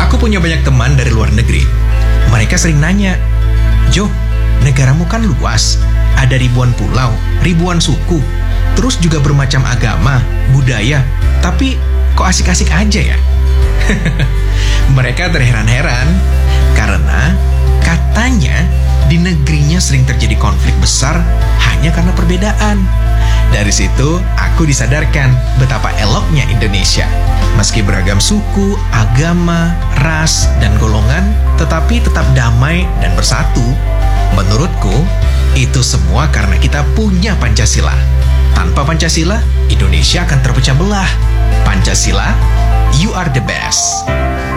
Aku punya banyak teman dari luar negeri. Mereka sering nanya, "Jo, negaramu kan luas, ada ribuan pulau, ribuan suku, terus juga bermacam agama, budaya, tapi kok asik-asik aja ya?" Mereka terheran-heran karena katanya di negerinya sering terjadi konflik besar hanya karena perbedaan. Dari situ, aku disadarkan betapa eloknya Indonesia. Meski beragam suku, agama, ras, dan golongan, tetapi tetap damai dan bersatu. Menurutku, itu semua karena kita punya Pancasila. Tanpa Pancasila, Indonesia akan terpecah belah. Pancasila, you are the best.